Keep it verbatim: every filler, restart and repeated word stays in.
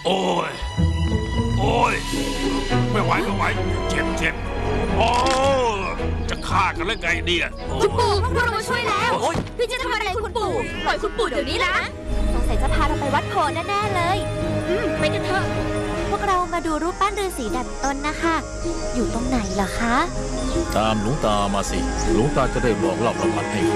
โอ้ยโอ้ยไม่ไหวไม่ไหวเจ็บเจ็บโอ้จะฆ่ากันแล้วไงเนี่ยโอ้คุณปู่พวกเรามาช่วยแล้วพี่จะทำอะไรคุณปู่ปล่อยคุณปู่เดี๋ยวนี้นะสงสัยจะพาเราไปวัดโพธิ์แน่ๆเลยอืมไปกันเถอะพวกเรามาดูรูปปั้นฤาษีดัดตนนะคะอยู่ตรงไหนเหรอคะตามหลวงตามาสิหลวงตาจะได้บอกเล่าประวัติให้